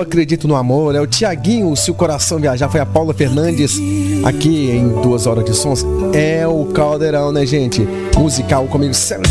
Acredito no Amor, é o Tiaguinho, Se o Coração Viajar, foi a Paula Fernandes, aqui em 2 horas de sons, é o Caldeirão, né, gente? Musical comigo, Sérgio